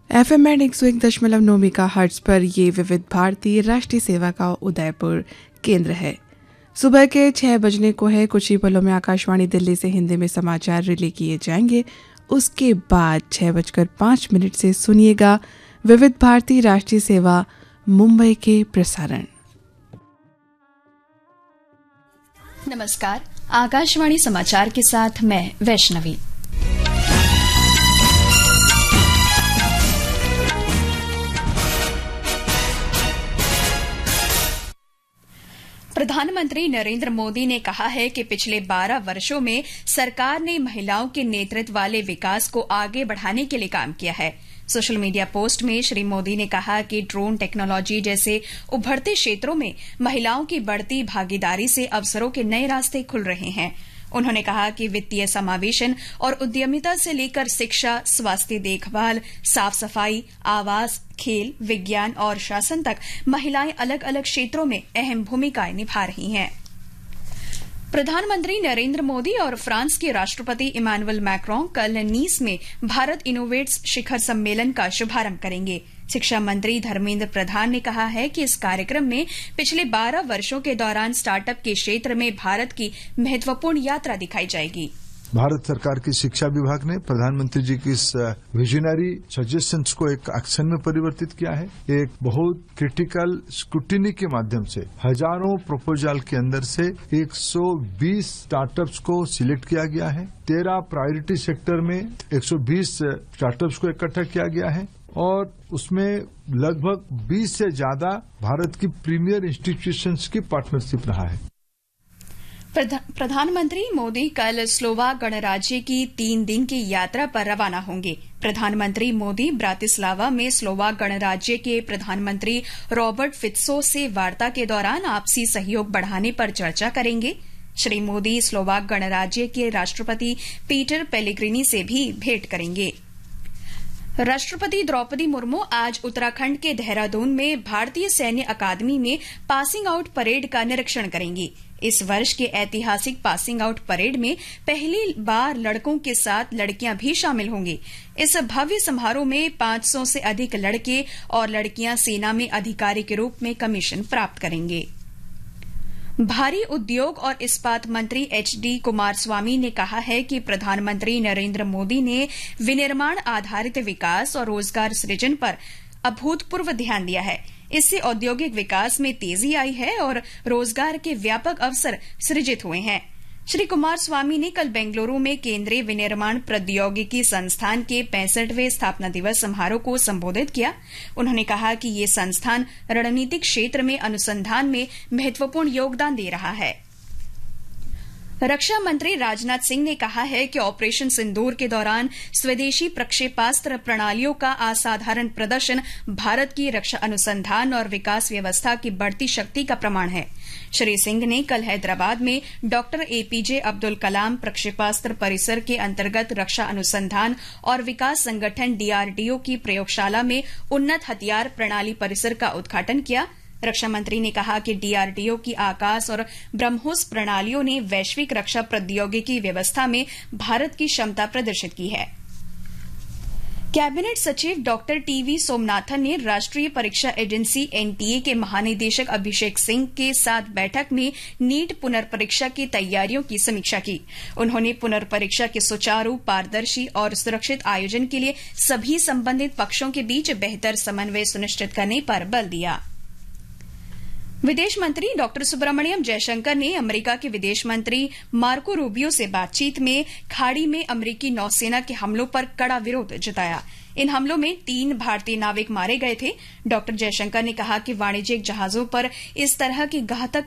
FM and 101.9 megahertz पर ये विविध भारती राष्ट्रीय सेवा का उदयपुर केंद्र है। सुबह के 6 बजने को है। कुछ ही पलों में आकाशवाणी दिल्ली से हिंदी में समाचार रिले किए जाएंगे। उसके बाद 6:05 से सुनिएगा विविध भारती राष्ट्रीय सेवा मुंबई के प्रसारण। नमस्कार, आकाशवाणी समाचार के साथ मैं वैष्णवी। प्रधानमंत्री नरेंद्र मोदी ने कहा है कि पिछले 12 वर्षों में सरकार ने महिलाओं के नेतृत्व वाले विकास को आगे बढ़ाने के लिए काम किया है। सोशल मीडिया पोस्ट में श्री मोदी ने कहा कि ड्रोन टेक्नोलॉजी जैसे उभरते क्षेत्रों में महिलाओं की बढ़ती भागीदारी से अवसरों के नए रास्ते खुल रहे हैं। उन्होंने कहा कि वित्तीय समावेशन और उद्यमिता से लेकर शिक्षा, स्वास्थ्य देखभाल, साफ सफाई, आवास, खेल, विज्ञान और शासन तक महिलाएं अलग अलग क्षेत्रों में अहम भूमिकाएं निभा रही हैं। प्रधानमंत्री नरेंद्र मोदी और फ्रांस के राष्ट्रपति इमानुएल मैक्रों कल नीस में भारत इनोवेट्स शिखर सम्मेलन का शुभारंभ करेंगे। शिक्षा मंत्री धर्मेंद्र प्रधान ने कहा है कि इस कार्यक्रम में पिछले 12 वर्षों के दौरान स्टार्टअप के क्षेत्र में भारत की महत्वपूर्ण यात्रा दिखाई जाएगी। भारत सरकार की शिक्षा विभाग ने प्रधानमंत्री जी की इस विजनरी सजेशंस को एक एक्शन में परिवर्तित किया है। एक बहुत क्रिटिकल स्क्रूटिनी के माध्यम से हजारों प्रपोजल के अंदर से 120 स्टार्टअप्स को सिलेक्ट किया गया है। 13 प्रायोरिटी सेक्टर में 120 स्टार्टअप्स को इकट्ठा किया गया है और उसमें लगभग 20 से ज्यादा भारत की प्रीमियर इंस्टीट्यूशंस की पार्टनरशिप रहा है। प्रधानमंत्री मोदी कल स्लोवाक गणराज्य की 3 दिन की यात्रा पर रवाना होंगे। प्रधानमंत्री मोदी ब्रातिस्लावा में स्लोवाक गणराज्य के प्रधानमंत्री रॉबर्ट फित्सो से वार्ता के दौरान आपसी सहयोग बढ़ाने पर चर्चा करेंगे। श्री मोदी स्लोवाक गणराज्य के राष्ट्रपति पीटर पेलेग्रिनी से भी भेंट करेंगे। राष्ट्रपति द्रौपदी मुर्मू आज उत्तराखंड के देहरादून में भारतीय सैन्य अकादमी में पासिंग आउट परेड का निरीक्षण करेंगी। इस वर्ष के ऐतिहासिक पासिंग आउट परेड में पहली बार लड़कों के साथ लड़कियां भी शामिल होंगी। इस भव्य समारोह में 500 से अधिक लड़के और लड़कियां सेना में अधिकारी के रूप में कमीशन प्राप्त करेंगे। भारी उद्योग और इस्पात मंत्री HD कुमारस्वामी ने कहा है कि प्रधानमंत्री नरेंद्र मोदी ने विनिर्माण आधारित विकास और रोजगार सृजन पर अभूतपूर्व ध्यान दिया है। इससे औद्योगिक विकास में तेजी आई है और रोजगार के व्यापक अवसर सृजित हुए हैं। श्री कुमारस्वामी ने कल बेंगलुरु में केंद्रीय विनिर्माण प्रौद्योगिकी संस्थान के 65वें स्थापना दिवस समारोह को संबोधित किया। उन्होंने कहा कि ये संस्थान रणनीतिक क्षेत्र में अनुसंधान में महत्वपूर्ण योगदान दे रहा है। रक्षा मंत्री राजनाथ सिंह ने कहा है कि ऑपरेशन सिंदूर के दौरान स्वदेशी प्रक्षेपास्त्र प्रणालियों का असाधारण प्रदर्शन भारत की रक्षा अनुसंधान और विकास व्यवस्था की बढ़ती शक्ति का प्रमाण है। श्री सिंह ने कल हैदराबाद में डॉक्टर APJ अब्दुल कलाम प्रक्षेपास्त्र परिसर के अंतर्गत रक्षा अनुसंधान और विकास संगठन DRDO की प्रयोगशाला में उन्नत हथियार प्रणाली परिसर का उद्घाटन किया। रक्षा मंत्री ने कहा कि DRDO की आकाश और ब्रह्मोस प्रणालियों ने वैश्विक रक्षा प्रौद्योगिकी व्यवस्था में भारत की क्षमता प्रदर्शित की है। कैबिनेट सचिव डॉक्टर TV सोमनाथन ने राष्ट्रीय परीक्षा एजेंसी NTA के महानिदेशक अभिषेक सिंह के साथ बैठक में नीट पुनर्परीक्षा की तैयारियों की समीक्षा की। उन्होंने पुनर्परीक्षा के सुचारू, पारदर्शी और सुरक्षित आयोजन के लिए सभी संबंधित पक्षों के बीच बेहतर समन्वय सुनिश्चित करने पर बल दिया। विदेश मंत्री डॉक्टर सुब्रमण्यम जयशंकर ने अमेरिका के विदेश मंत्री मार्को रूबियो से बातचीत में खाड़ी में अमेरिकी नौसेना के हमलों पर कड़ा विरोध जताया। इन हमलों में 3 भारतीय नाविक मारे गए थे। डॉक्टर जयशंकर ने कहा कि वाणिज्यिक जहाजों पर इस तरह की घातक